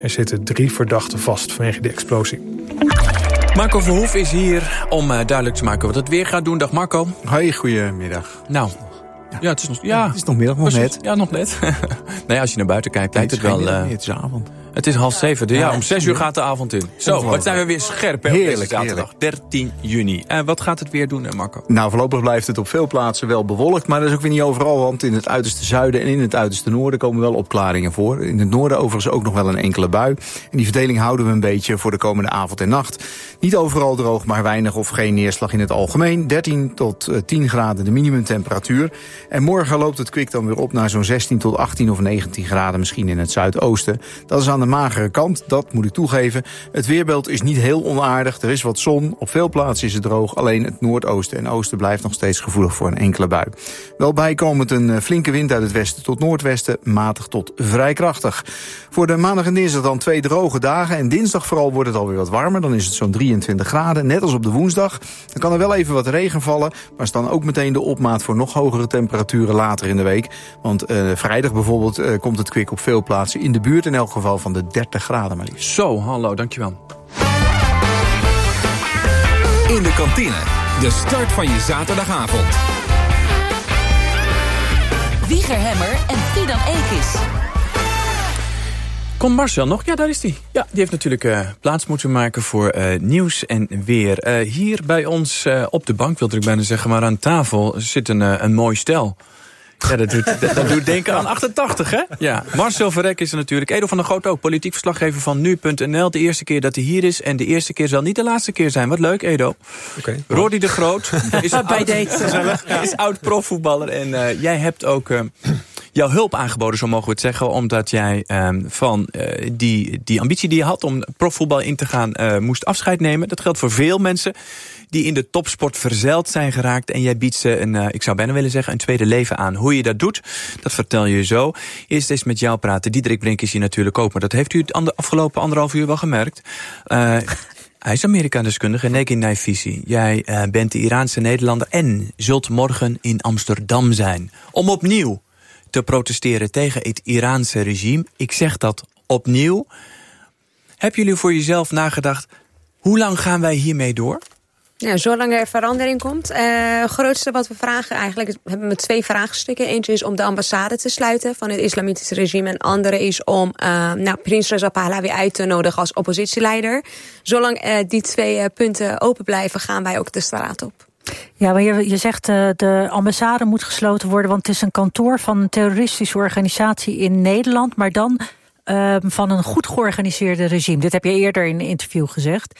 Er zitten 3 verdachten vast vanwege de explosie. Marco Verhoef is hier om duidelijk te maken wat het weer gaat doen. Dag Marco. Hoi, goedemiddag. Nou, ja, het is nog, het is nog middag, nog net. Ja, nog net. Nee, als je naar buiten kijkt, lijkt het wel... Het is avond. Het is 6:30. Om 6 uur gaat de avond in. Zo, wat zijn we weer scherp, hè? Heerlijk, zaterdag, 13 juni. Wat gaat het weer doen, Marco? Nou, voorlopig blijft het op veel plaatsen wel bewolkt. Maar dat is ook weer niet overal, want in het uiterste zuiden en in het uiterste noorden komen wel opklaringen voor. In het noorden overigens ook nog wel een enkele bui. En die verdeling houden we een beetje voor de komende avond en nacht. Niet overal droog, maar weinig of geen neerslag in het algemeen. 13 tot 10 graden de minimumtemperatuur. En morgen loopt het kwik dan weer op naar zo'n 16 tot 18 of 19 graden, misschien in het zuidoosten. Dat is aan de magere kant, dat moet ik toegeven. Het weerbeeld is niet heel onaardig, er is wat zon. Op veel plaatsen is het droog, alleen het noordoosten en oosten blijft nog steeds gevoelig voor een enkele bui. Wel bijkomend een flinke wind uit het westen tot noordwesten, matig tot vrij krachtig. Voor de maandag en dinsdag dan 2 droge dagen. En dinsdag vooral wordt het alweer wat warmer, dan is het zo'n 23 graden, net als op de woensdag. Dan kan er wel even wat regen vallen, maar is dan ook meteen de opmaat voor nog hogere temperaturen later in de week. Want vrijdag bijvoorbeeld komt het kwik op veel plaatsen in de buurt in elk geval van de 30 graden maar liefst. Zo, hallo, dankjewel. In de kantine, de start van je zaterdagavond. Wieger Hemmer en Fidan Ekis. Komt Marcel nog? Ja, daar is hij. Ja, die heeft natuurlijk plaats moeten maken voor nieuws en weer. Hier bij ons op de bank, wilde ik bijna zeggen, maar aan tafel zit een mooi stel. Ja, dat doet denken aan 88, hè? Ja. Marcel Verrek is er natuurlijk. Edo van der Goot ook, politiek verslaggever van nu.nl. De eerste keer dat hij hier is en de eerste keer zal niet de laatste keer zijn. Wat leuk, Edo. Okay. Roddy de Groot is oud-profvoetballer. En jij hebt ook jouw hulp aangeboden, zo mogen we het zeggen. Omdat jij van die ambitie die je had om profvoetbal in te gaan, moest afscheid nemen. Dat geldt voor veel mensen die in de topsport verzeild zijn geraakt. En jij biedt ze ik zou bijna willen zeggen, een tweede leven aan. Hoe je dat doet, dat vertel je zo. Eerst eens met jou praten. Diederik Brink is hier natuurlijk ook. Maar dat heeft u het afgelopen 1,5 uur wel gemerkt. Hij is Amerika-deskundige, Neki Naifisi. Jij bent de Iraanse Nederlander en zult morgen in Amsterdam zijn. Om opnieuw te protesteren tegen het Iraanse regime. Ik zeg dat opnieuw. Hebben jullie voor jezelf nagedacht, hoe lang gaan wij hiermee door? Ja, zolang er verandering komt. Het grootste wat we vragen eigenlijk, hebben we 2 vraagstukken. Eentje is om de ambassade te sluiten van het islamitische regime. En andere is om prins Reza Pahlavi uit te nodigen als oppositieleider. Zolang die 2 punten open blijven, gaan wij ook de straat op. Ja, maar je zegt de ambassade moet gesloten worden, want het is een kantoor van een terroristische organisatie in Nederland, maar dan van een goed georganiseerde regime. Dit heb je eerder in een interview gezegd.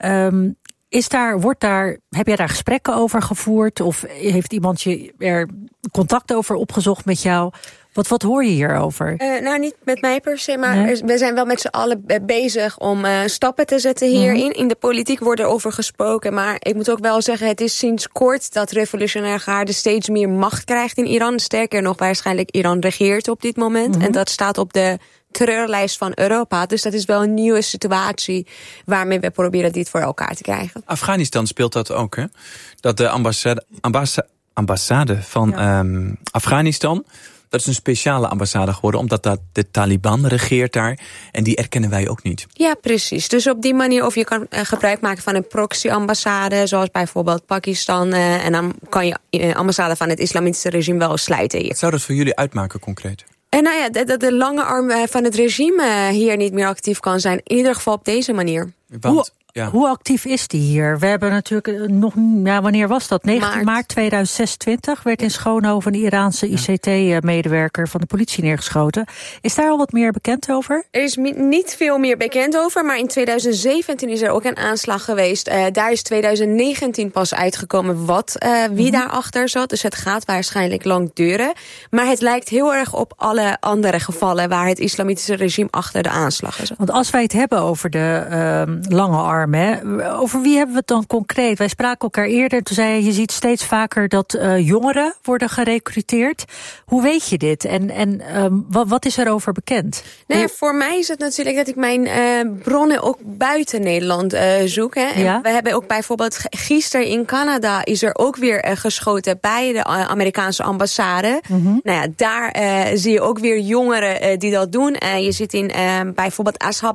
Heb jij daar gesprekken over gevoerd? Of heeft iemand je er contact over opgezocht met jou? Wat hoor je hierover? Niet met mij per se, maar we zijn wel met z'n allen bezig om stappen te zetten hierin. In de politiek wordt er over gesproken, maar ik moet ook wel zeggen, het is sinds kort dat revolutionaire garde steeds meer macht krijgt in Iran. Sterker nog, waarschijnlijk Iran regeert op dit moment. En dat staat op de terreurlijst van Europa. Dus dat is wel een nieuwe situatie waarmee we proberen dit voor elkaar te krijgen. Afghanistan speelt dat ook, hè? Dat de ambassade van Afghanistan, dat is een speciale ambassade geworden, omdat de Taliban regeert daar. En die erkennen wij ook niet. Ja, precies. Dus op die manier, of je kan gebruik maken van een proxy-ambassade, zoals bijvoorbeeld Pakistan. En dan kan je ambassade van het islamitische regime wel sluiten hier. Wat zou dat voor jullie uitmaken concreet? Dat de lange arm van het regime hier niet meer actief kan zijn. In ieder geval op deze manier. Hoe actief is die hier? We hebben natuurlijk wanneer was dat? 19 maart 2026 werd in Schoonhoven een Iraanse ICT-medewerker van de politie neergeschoten. Is daar al wat meer bekend over? Er is niet veel meer bekend over, maar in 2017 is er ook een aanslag geweest. Daar is 2019 pas uitgekomen wie daarachter zat. Dus het gaat waarschijnlijk lang duren. Maar het lijkt heel erg op alle andere gevallen waar het islamitische regime achter de aanslag is. Want als wij het hebben over de lange arm, over wie hebben we het dan concreet? Wij spraken elkaar eerder, toen zei je ziet steeds vaker dat jongeren worden gerecruiteerd. Hoe weet je dit? En wat is erover bekend? Voor mij is het natuurlijk dat ik mijn bronnen ook buiten Nederland zoek. Hè. Ja? We hebben ook bijvoorbeeld gisteren in Canada is er ook weer geschoten bij de Amerikaanse ambassade. Daar zie je ook weer jongeren die dat doen. Je zit in bijvoorbeeld Ashab